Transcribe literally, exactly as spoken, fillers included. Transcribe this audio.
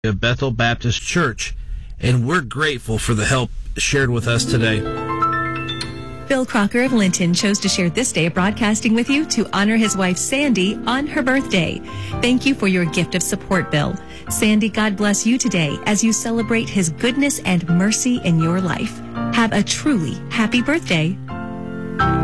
of Bethel Baptist Church, and we're grateful for the help shared with us today. Bill Crocker of Linton chose to share this day of broadcasting with you to honor his wife Sandy on her birthday. Thank you for your gift of support, Bill. Sandy, God bless you today as you celebrate his goodness and mercy in your life. Have a truly happy birthday.